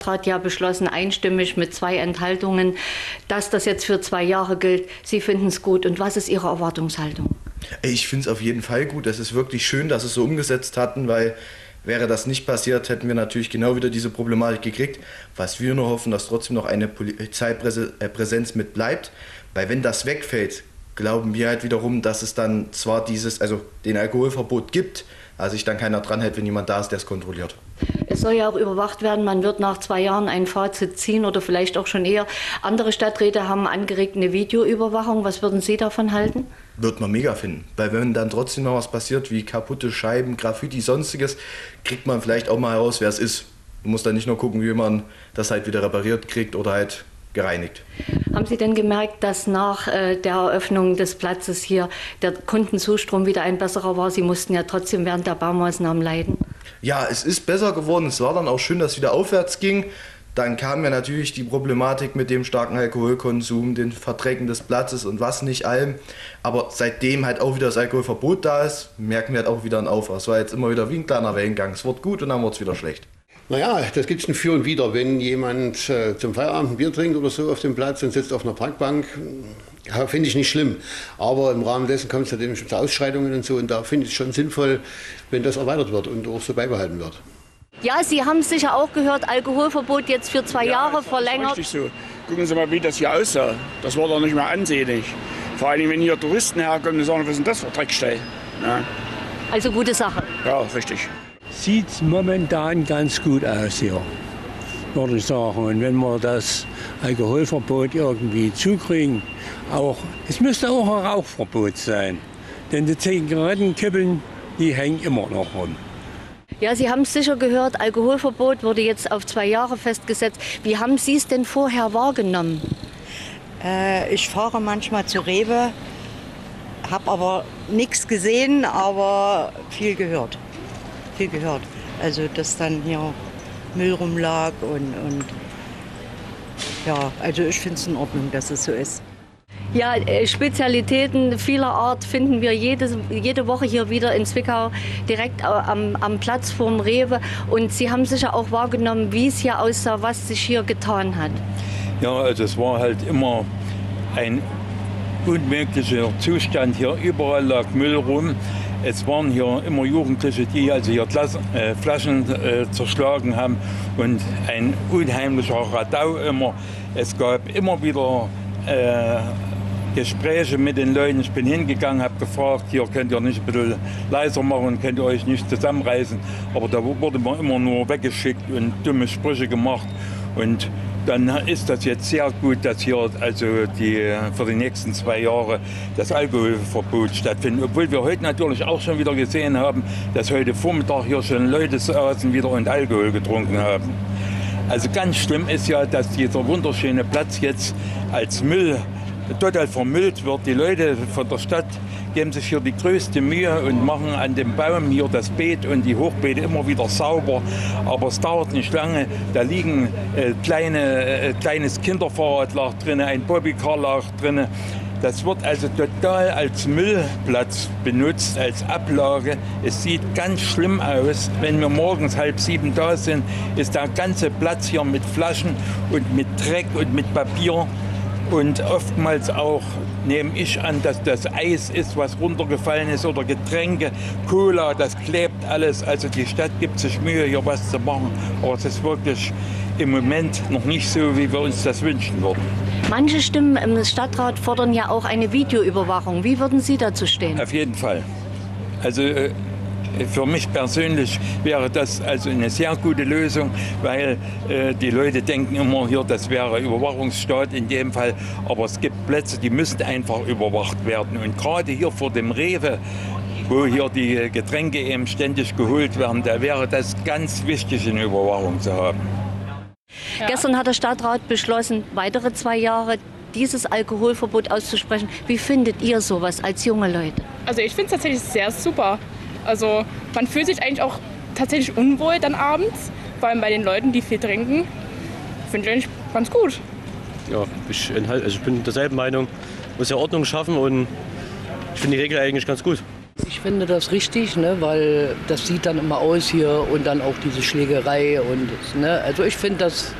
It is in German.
Hat ja beschlossen, einstimmig mit 2 Enthaltungen, dass das jetzt für 2 Jahre gilt. Sie finden es gut. Und was ist Ihre Erwartungshaltung? Ich finde es auf jeden Fall gut. Es ist wirklich schön, dass es so umgesetzt hatten, weil wäre das nicht passiert, hätten wir natürlich genau wieder diese Problematik gekriegt. Was wir nur hoffen, dass trotzdem noch eine Polizeipräsenz mit bleibt. Weil wenn das wegfällt, glauben wir halt wiederum, dass es dann zwar den Alkoholverbot gibt, also sich dann keiner dran hält, wenn jemand da ist, der es kontrolliert. Es soll ja auch überwacht werden. Man wird nach 2 Jahren ein Fazit ziehen oder vielleicht auch schon eher. Andere Stadträte haben angeregt eine Videoüberwachung. Was würden Sie davon halten? Wird man mega finden. Weil wenn dann trotzdem noch was passiert, wie kaputte Scheiben, Graffiti, sonstiges, kriegt man vielleicht auch mal heraus, wer es ist. Man muss dann nicht nur gucken, wie man das halt wieder repariert kriegt oder halt gereinigt. Haben Sie denn gemerkt, dass nach der Eröffnung des Platzes hier der Kundenzustrom wieder ein besserer war? Sie mussten ja trotzdem während der Baumaßnahmen leiden. Ja, es ist besser geworden. Es war dann auch schön, dass es wieder aufwärts ging. Dann kam ja natürlich die Problematik mit dem starken Alkoholkonsum, den Verdrecken des Platzes und was nicht allem. Aber seitdem halt auch wieder das Alkoholverbot da ist, merken wir halt auch wieder einen Aufwand. Es war jetzt immer wieder wie ein kleiner Wellengang. Es wird gut und dann wird es wieder schlecht. Naja, das gibt es ein Für und Wider. Wenn jemand zum Feierabend ein Bier trinkt oder so auf dem Platz und sitzt auf einer Parkbank, ja, finde ich nicht schlimm. Aber im Rahmen dessen kommt es natürlich zu Ausschreitungen und so. Und da finde ich es schon sinnvoll, wenn das erweitert wird und auch so beibehalten wird. Ja, Sie haben es sicher auch gehört, Alkoholverbot jetzt für 2 Jahre verlängert. Richtig so. Gucken Sie mal, wie das hier aussah. Das war doch nicht mehr ansehnlich. Vor allem, wenn hier Touristen herkommen und sagen, was ist denn das für Dreckstell? Ja. Also gute Sache. Ja, richtig. Sieht momentan ganz gut aus hier, würde ich sagen. Und wenn wir das Alkoholverbot irgendwie zukriegen, es müsste auch ein Rauchverbot sein. Denn die Zigarettenkippeln, die hängen immer noch rum. Ja, Sie haben es sicher gehört, Alkoholverbot wurde jetzt auf 2 Jahre festgesetzt. Wie haben Sie es denn vorher wahrgenommen? Ich fahre manchmal zu Rewe, habe aber nichts gesehen, aber viel gehört. Also, dass dann hier Müll rumlag und ja, also ich finde es in Ordnung, dass es so ist. Ja, Spezialitäten vieler Art finden wir jede Woche hier wieder in Zwickau, direkt am Platz vorm Rewe. Und Sie haben sicher auch wahrgenommen, wie es hier aussah, was sich hier getan hat. Ja, also es war halt immer ein unmöglicher Zustand. Hier überall lag Müll rum. Es waren hier immer Jugendliche, die also hier Flaschen zerschlagen haben und ein unheimlicher Radau immer. Es gab immer wieder Gespräche mit den Leuten. Ich bin hingegangen, habe gefragt, hier könnt ihr nicht ein bisschen leiser machen, könnt ihr euch nicht zusammenreißen. Aber da wurde man immer nur weggeschickt und dumme Sprüche gemacht. Und dann ist das jetzt sehr gut, dass hier also für die nächsten 2 Jahre das Alkoholverbot stattfindet. Obwohl wir heute natürlich auch schon wieder gesehen haben, dass heute Vormittag hier schon Leute saßen wieder und Alkohol getrunken haben. Also ganz schlimm ist ja, dass dieser wunderschöne Platz jetzt als Müll total vermüllt wird. Die Leute von der Stadt geben sich hier die größte Mühe und machen an dem Baum hier das Beet und die Hochbeete immer wieder sauber. Aber es dauert nicht lange. Da liegen kleines Kinderfahrradlach drin, ein Bobbycar-Lach drin. Das wird also total als Müllplatz benutzt, als Ablage. Es sieht ganz schlimm aus. Wenn wir morgens 6:30 da sind, ist der ganze Platz hier mit Flaschen und mit Dreck und mit Papier. Und oftmals auch nehme ich an, dass das Eis ist, was runtergefallen ist oder Getränke, Cola, das klebt alles. Also die Stadt gibt sich Mühe, hier was zu machen. Aber es ist wirklich im Moment noch nicht so, wie wir uns das wünschen würden. Manche Stimmen im Stadtrat fordern ja auch eine Videoüberwachung. Wie würden Sie dazu stehen? Auf jeden Fall. Also für mich persönlich wäre das also eine sehr gute Lösung, weil die Leute denken immer hier, das wäre Überwachungsstaat in dem Fall. Aber es gibt Plätze, die müssen einfach überwacht werden. Und gerade hier vor dem Rewe, wo hier die Getränke eben ständig geholt werden, da wäre das ganz wichtig, eine Überwachung zu haben. Ja. Gestern hat der Stadtrat beschlossen, weitere 2 Jahre dieses Alkoholverbot auszusprechen. Wie findet ihr sowas als junge Leute? Also ich finde es tatsächlich sehr super. Also man fühlt sich eigentlich auch tatsächlich unwohl dann abends, vor allem bei den Leuten, die viel trinken. Finde ich eigentlich ganz gut. Ja, ich bin derselben Meinung. Muss ja Ordnung schaffen und ich finde die Regel eigentlich ganz gut. Ich finde das richtig, ne, weil das sieht dann immer aus hier und dann auch diese Schlägerei und ne, also ich finde das